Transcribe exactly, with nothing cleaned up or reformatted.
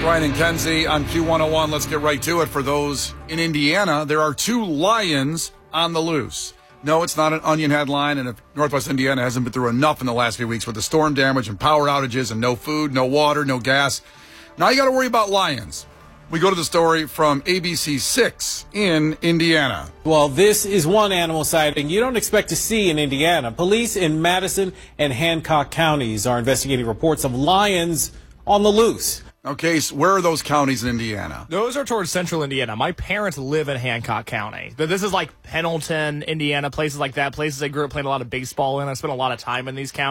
Ryan and Kenzie on Q one oh one. Let's get right to it. For those in Indiana, there are two lions on the loose. No, it's not an Onion headline, and if Northwest Indiana hasn't been through enough in the last few weeks with the storm damage and power outages and no food, no water, no gas, now you got to worry about lions. We go to the story from A B C six in Indiana. Well, this is one animal sighting you don't expect to see in Indiana. Police in Madison and Hancock counties are investigating reports of lions on the loose. Okay, so where are those counties in Indiana? Those are towards central Indiana. My parents live in Hancock County. This is like Pendleton, Indiana, places like that, places I grew up playing a lot of baseball in. I spent a lot of time in these counties.